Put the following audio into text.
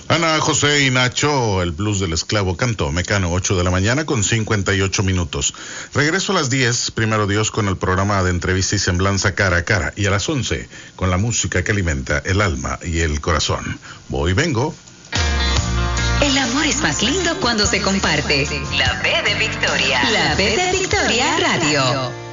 Ana, José y Nacho, el blues del esclavo cantó Mecano, 8 de la mañana con 58 minutos. Regreso a las 10, primero Dios, con el programa de entrevista y semblanza cara a cara. Y a las 11, con la música que alimenta el alma y el corazón. Voy, vengo. El amor es más lindo cuando se comparte. La B de Victoria. La B de Victoria Radio.